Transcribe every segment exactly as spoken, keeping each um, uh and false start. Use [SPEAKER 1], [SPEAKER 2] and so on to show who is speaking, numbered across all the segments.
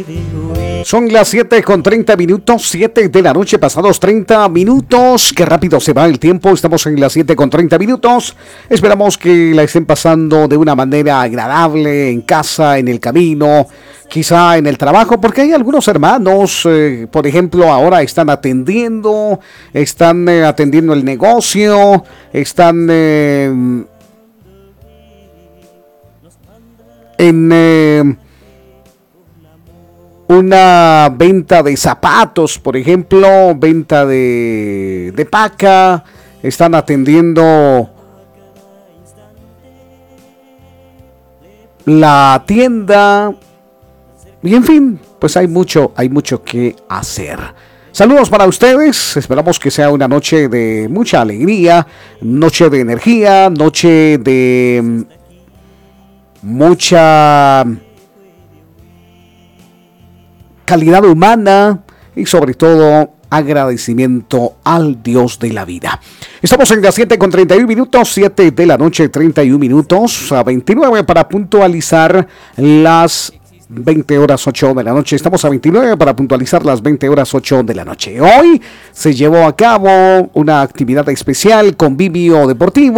[SPEAKER 1] Son las siete con treinta minutos, siete de la noche, pasados treinta minutos. Qué rápido se va el tiempo. Estamos en las siete con treinta minutos. Esperamos que la estén pasando de una manera agradable en casa, en el camino, quizá en el trabajo, porque hay algunos hermanos, eh, por ejemplo, ahora están atendiendo, están eh, atendiendo el negocio, están eh, en eh, una venta de zapatos, por ejemplo, venta de, de paca, están atendiendo la tienda y en fin, pues hay mucho, hay mucho que hacer. Saludos para ustedes, esperamos que sea una noche de mucha alegría, noche de energía, noche de mucha calidad humana y sobre todo agradecimiento al Dios de la vida. Estamos en las siete con treinta y un minutos, siete de la noche, treinta y un minutos, a veintinueve para puntualizar las veinte horas ocho de la noche. Estamos a veintinueve para puntualizar las veinte horas ocho de la noche. Hoy se llevó a cabo una actividad especial, convivio deportivo,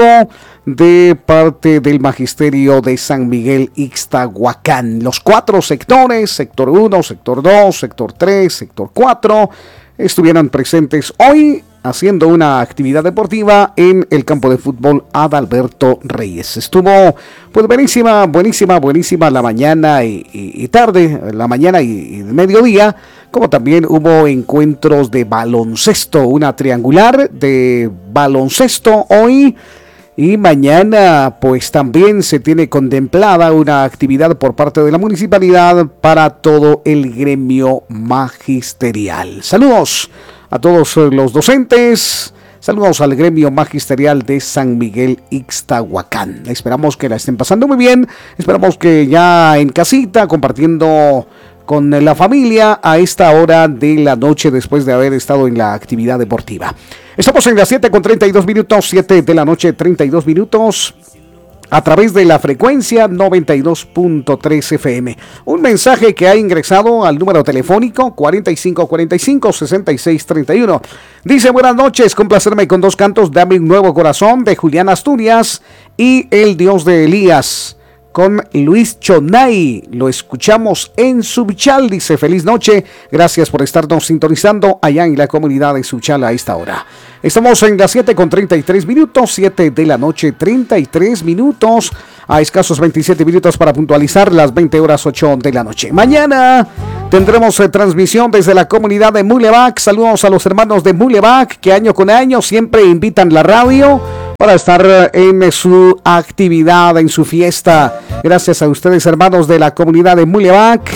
[SPEAKER 1] de parte del Magisterio de San Miguel Ixtahuacán. Los cuatro sectores, sector uno, sector dos, sector tres, sector cuatro, estuvieron presentes hoy haciendo una actividad deportiva en el campo de fútbol Adalberto Reyes. Estuvo pues buenísima, buenísima, buenísima la mañana y, y, y tarde, la mañana y, y mediodía, como también hubo encuentros de baloncesto, una triangular de baloncesto hoy. Y mañana pues también se tiene contemplada una actividad por parte de la municipalidad para todo el gremio magisterial. Saludos a todos los docentes, saludos al gremio magisterial de San Miguel Ixtahuacán. Esperamos que la estén pasando muy bien, esperamos que ya en casita compartiendo con la familia a esta hora de la noche después de haber estado en la actividad deportiva. Estamos en las siete con treinta y dos minutos, siete de la noche, treinta y dos minutos, a través de la frecuencia noventa y dos punto tres F M. Un mensaje que ha ingresado al número telefónico cuarenta y cinco cuarenta y cinco, sesenta y seis treinta y uno. Dice: buenas noches, complacerme con dos cantos, Dame un nuevo corazón, de Julián Asturias, y El Dios de Elías, con Luis Chonay. Lo escuchamos en Subchal. Dice: feliz noche, gracias por estarnos sintonizando allá en la comunidad de Subchal a esta hora. Estamos en las siete con treinta y tres minutos, siete de la noche, treinta y tres minutos, a escasos veintisiete minutos para puntualizar las veinte horas ocho de la noche. Mañana tendremos eh, transmisión desde la comunidad de Mulevac. Saludos a los hermanos de Mulevac que año con año siempre invitan la radio para estar en su actividad, en su fiesta. Gracias a ustedes, hermanos de la comunidad de Mulevac.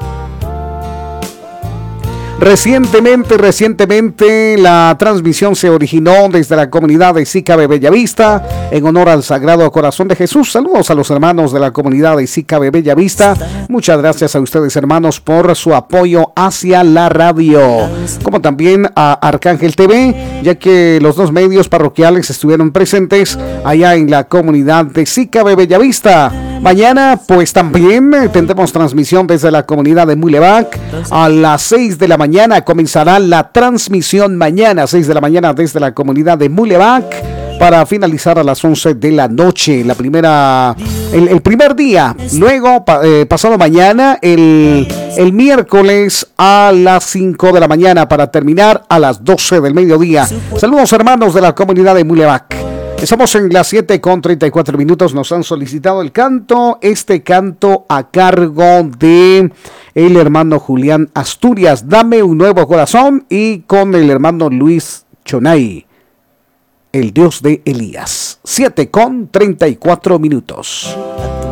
[SPEAKER 1] Recientemente, recientemente la transmisión se originó desde la comunidad de Sicabe Bellavista en honor al Sagrado Corazón de Jesús. Saludos a los hermanos de la comunidad de Sicabe Bellavista. Muchas gracias a ustedes, hermanos, por su apoyo hacia la radio, como también a Arcángel T V, ya que los dos medios parroquiales estuvieron presentes allá en la comunidad de Sicabe Bellavista. Mañana pues también tendremos transmisión desde la comunidad de Mulevac. A las seis de la mañana comenzará la transmisión mañana, seis de la mañana desde la comunidad de Mulevac, para finalizar a las once de la noche, la primera, el, el primer día. Luego, pa, eh, pasado mañana, el, el miércoles a las cinco de la mañana, para terminar a las doce del mediodía. Saludos, hermanos de la comunidad de Mulevac. Estamos en las siete con treinta y cuatro minutos. Nos han solicitado el canto, este canto a cargo de el hermano Julián Asturias, Dame un nuevo corazón, y con el hermano Luis Chonay, El Dios de Elías. siete con treinta y cuatro minutos.